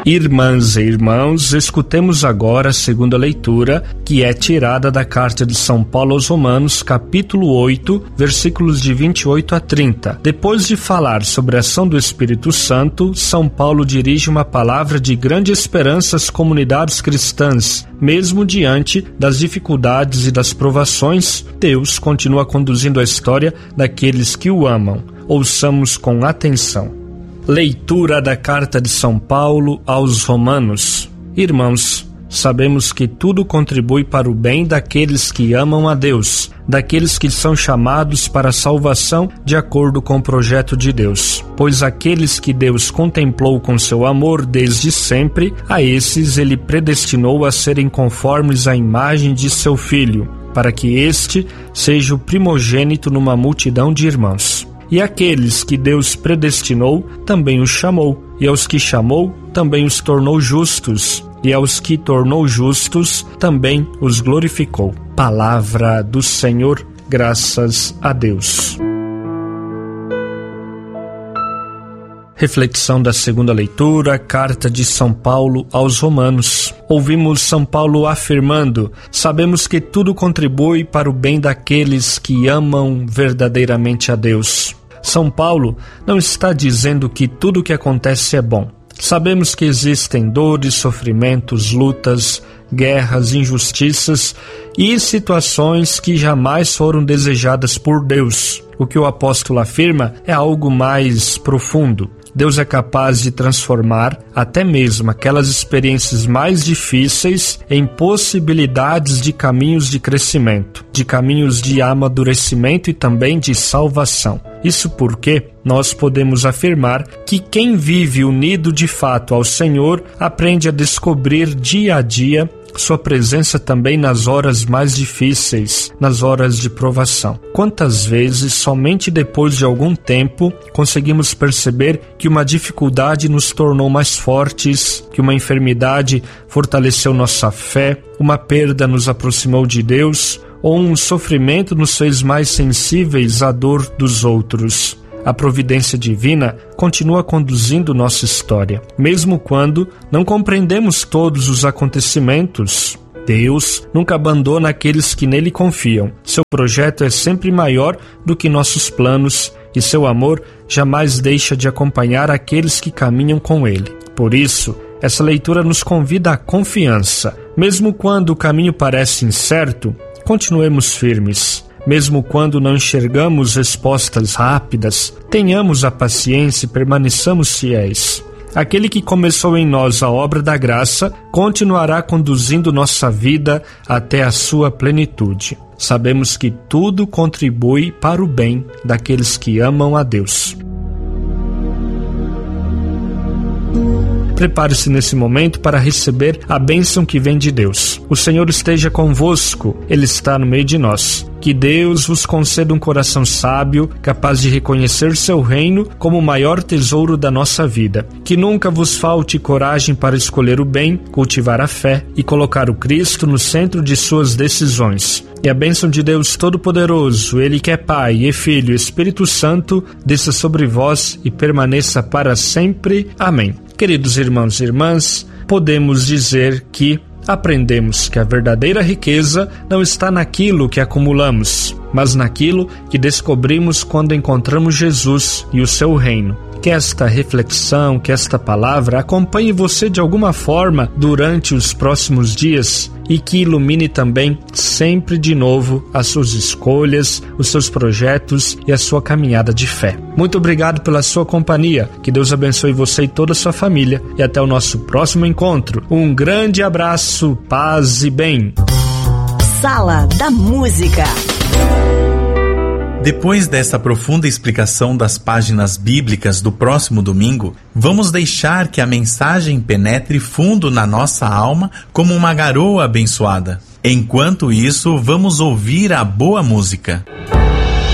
Irmãs e irmãos, escutemos agora a segunda leitura, que é tirada da carta de São Paulo aos Romanos, capítulo 8, versículos de 28 a 30. Depois de falar sobre a ação do Espírito Santo, São Paulo dirige uma palavra de grande esperança às comunidades cristãs. Mesmo diante das dificuldades e das provações, Deus continua conduzindo a história daqueles que o amam. Ouçamos com atenção. Leitura da carta de São Paulo aos Romanos. Irmãos, sabemos que tudo contribui para o bem daqueles que amam a Deus, daqueles que são chamados para a salvação de acordo com o projeto de Deus. Pois aqueles que Deus contemplou com seu amor desde sempre, a esses ele predestinou a serem conformes à imagem de seu Filho, para que este seja o primogênito numa multidão de irmãos. E aqueles que Deus predestinou, também os chamou. E aos que chamou, também os tornou justos. E aos que tornou justos, também os glorificou. Palavra do Senhor, graças a Deus. Reflexão da segunda leitura, carta de São Paulo aos Romanos. Ouvimos São Paulo afirmando: sabemos que tudo contribui para o bem daqueles que amam verdadeiramente a Deus. São Paulo não está dizendo que tudo o que acontece é bom. Sabemos que existem dores, sofrimentos, lutas, guerras, injustiças e situações que jamais foram desejadas por Deus. O que o apóstolo afirma é algo mais profundo. Deus é capaz de transformar até mesmo aquelas experiências mais difíceis em possibilidades de caminhos de crescimento, de caminhos de amadurecimento e também de salvação. Isso porque nós podemos afirmar que quem vive unido de fato ao Senhor aprende a descobrir dia a dia sua presença também nas horas mais difíceis, nas horas de provação. Quantas vezes, somente depois de algum tempo, conseguimos perceber que uma dificuldade nos tornou mais fortes, que uma enfermidade fortaleceu nossa fé, uma perda nos aproximou de Deus, ou um sofrimento nos fez mais sensíveis à dor dos outros. A providência divina continua conduzindo nossa história, mesmo quando não compreendemos todos os acontecimentos. Deus nunca abandona aqueles que nele confiam. Seu projeto é sempre maior do que nossos planos e seu amor jamais deixa de acompanhar aqueles que caminham com ele. Por isso, essa leitura nos convida à confiança. Mesmo quando o caminho parece incerto, continuemos firmes. Mesmo quando não enxergamos respostas rápidas, tenhamos a paciência e permaneçamos fiéis. Aquele que começou em nós a obra da graça continuará conduzindo nossa vida até a sua plenitude. Sabemos que tudo contribui para o bem daqueles que amam a Deus. Prepare-se nesse momento para receber a bênção que vem de Deus. O Senhor esteja convosco, Ele está no meio de nós. Que Deus vos conceda um coração sábio, capaz de reconhecer seu reino como o maior tesouro da nossa vida. Que nunca vos falte coragem para escolher o bem, cultivar a fé e colocar o Cristo no centro de suas decisões. E a bênção de Deus Todo-Poderoso, Ele que é Pai e Filho e Espírito Santo, desça sobre vós e permaneça para sempre. Amém. Queridos irmãos e irmãs, podemos dizer que aprendemos que a verdadeira riqueza não está naquilo que acumulamos, mas naquilo que descobrimos quando encontramos Jesus e o seu reino. Que esta reflexão, que esta palavra acompanhe você de alguma forma durante os próximos dias e que ilumine também sempre de novo as suas escolhas, os seus projetos e a sua caminhada de fé. Muito obrigado pela sua companhia. Que Deus abençoe você e toda a sua família e até o nosso próximo encontro. Um grande abraço, paz e bem. Sala da Música. Depois desta profunda explicação das páginas bíblicas do próximo domingo, vamos deixar que a mensagem penetre fundo na nossa alma como uma garoa abençoada. Enquanto isso, vamos ouvir a boa música.